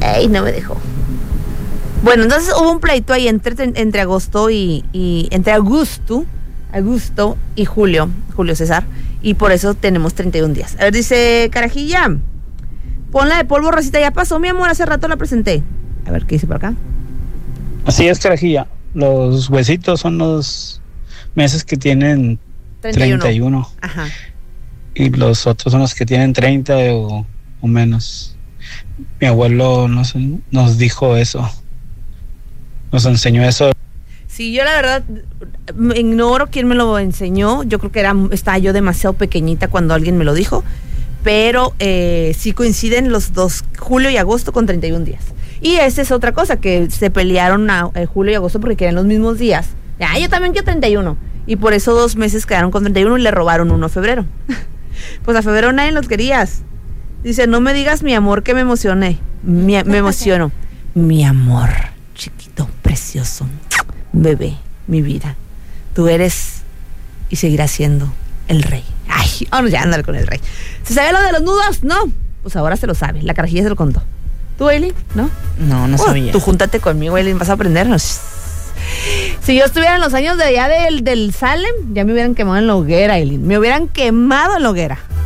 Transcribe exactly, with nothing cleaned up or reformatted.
Ay, no me dejó. Bueno, entonces hubo un pleito ahí entre, entre agosto y, y entre Augusto, Augusto y Julio, Julio César, y por eso tenemos treinta y un días. A ver, dice Carajilla, ponla de polvo, Rosita, ya pasó, mi amor, hace rato la presenté. A ver, ¿qué dice por acá? Así es, Carajilla, los huesitos son los meses que tienen treinta y uno, treinta y uno. Ajá. Y los otros son los que tienen treinta o, o menos. Mi abuelo nos, nos dijo eso, nos enseñó eso. Sí, yo la verdad ignoro quién me lo enseñó. Yo creo que era estaba yo demasiado pequeñita cuando alguien me lo dijo. Pero eh, sí coinciden los dos, julio y agosto, con treinta y un días. Y esa es otra cosa, que se pelearon a eh, julio y agosto porque querían los mismos días. Ah, yo también quiero treinta y uno. Y por eso dos meses quedaron con treinta y uno y le robaron uno a febrero. Pues a febrero nadie los querías. Dice, no me digas mi amor que me emocioné. Mi, me emociono. Mi amor, chiquito, precioso, bebé, mi vida. Tú eres y seguirás siendo el rey. Ay, vamos ya a andar con el rey. ¿Se sabe lo de los nudos? No. Pues ahora se lo sabe. La Carajilla se lo contó. ¿Tú, Eileen? ¿No? No, no oh, sabía. Tú júntate conmigo, Eileen, vas a aprendernos. Si yo estuviera en los años de allá del, del Salem, ya me hubieran quemado en la hoguera, Eileen. Me hubieran quemado en la hoguera.